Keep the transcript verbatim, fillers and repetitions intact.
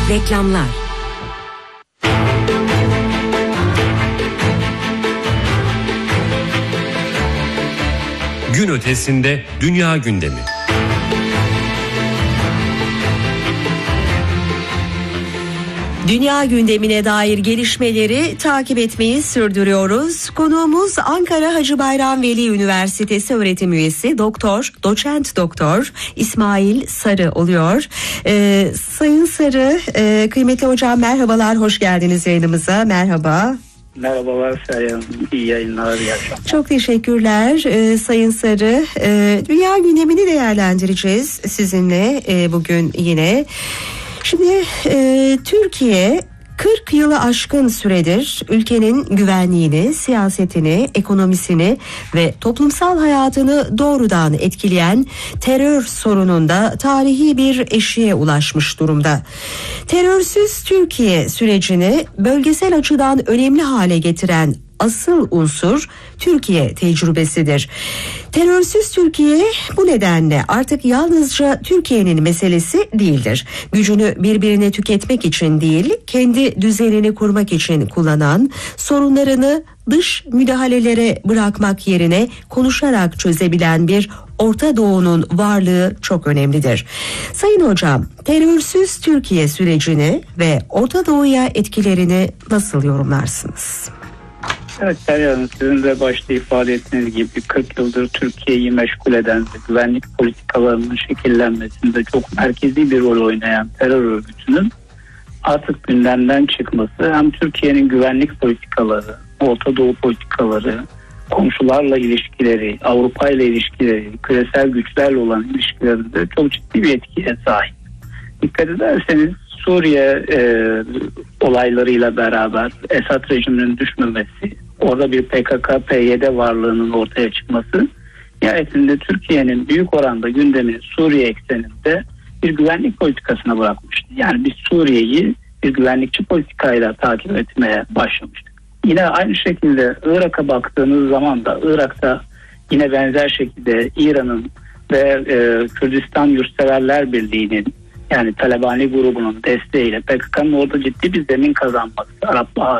Reklamlar. Gün ötesinde dünya gündemi. Dünya gündemine dair gelişmeleri takip etmeyi sürdürüyoruz. Konuğumuz Ankara Hacı Bayram Veli Üniversitesi öğretim üyesi Doktor, Doçent Doktor İsmail Sarı oluyor. Ee, Sayın Sarı, e, kıymetli hocam merhabalar, hoş geldiniz yayınımıza. Merhaba. Merhabalar Sayın, iyi yayınlar, iyi akşamlar. Çok teşekkürler e, Sayın Sarı. E, dünya gündemini değerlendireceğiz sizinle e, bugün yine. Şimdi e, Türkiye kırk yılı aşkın süredir ülkenin güvenliğini, siyasetini, ekonomisini ve toplumsal hayatını doğrudan etkileyen terör sorununda tarihi bir eşiğe ulaşmış durumda. Terörsüz Türkiye sürecini bölgesel açıdan önemli hale getiren asıl unsur Türkiye tecrübesidir. Terörsüz Türkiye bu nedenle artık yalnızca Türkiye'nin meselesi değildir. Gücünü birbirine tüketmek için değil, kendi düzenini kurmak için kullanan, sorunlarını dış müdahalelere bırakmak yerine konuşarak çözebilen bir Orta Doğu'nun varlığı çok önemlidir. Sayın hocam, terörsüz Türkiye sürecini ve Orta Doğu'ya etkilerini nasıl yorumlarsınız? Evet Sayın, sizin de başta ifade ettiğiniz gibi kırk yıldır Türkiye'yi meşgul eden ve güvenlik politikalarının şekillenmesinde çok merkezi bir rol oynayan terör örgütünün artık gündemden çıkması hem Türkiye'nin güvenlik politikaları, Orta Doğu politikaları, komşularla ilişkileri, Avrupa ile ilişkileri, küresel güçlerle olan ilişkilerinde çok ciddi bir etkiye sahip. Dikkat ederseniz Suriye e, olaylarıyla beraber Esad rejiminin düşmemesi, orada bir P K K P Y D varlığının ortaya çıkması, nihayetinde Türkiye'nin büyük oranda gündemini Suriye ekseninde bir güvenlik politikasına bırakmıştı. Yani biz Suriye'yi bir güvenlikçi politikayla takip etmeye başlamıştık. Yine aynı şekilde Irak'a baktığınız zaman da Irak'ta yine benzer şekilde İran'ın ve e, Kürdistan Yurtseverler Birliği'nin, yani Talabani grubunun desteğiyle P K K'nın orada ciddi bir zemin kazanması, Arap